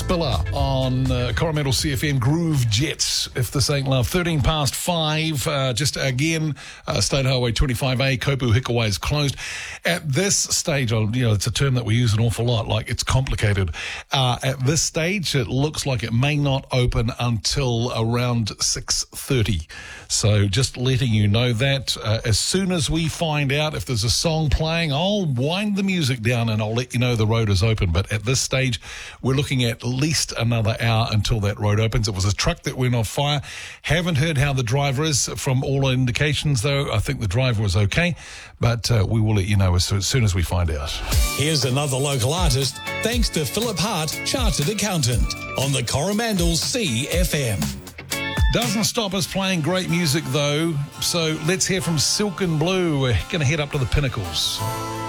Spiller on Coromandel CFM Groove Jets, if this ain't love. 13 past 5, just again, State Highway 25A, Kopu Hikawai is closed. At this stage, it's a term that we use an awful lot, like it's complicated. At this stage, it looks like it may not open until around 6:30. So just letting you know that. As soon as we find out if there's a song playing, I'll wind the music down and I'll let you know the road is open. But at this stage, we're looking at least another hour until that road opens. It was a truck that went on fire. Haven't heard how the driver is. From all indications, though, I think the driver was okay. But we will let you know as soon as we find out. Here's another local artist, thanks to Philip Hart, Chartered Accountant, on the Coromandel CFM. Doesn't stop us playing great music, though. So let's hear from Silk and Blue. We're going to head up to the Pinnacles.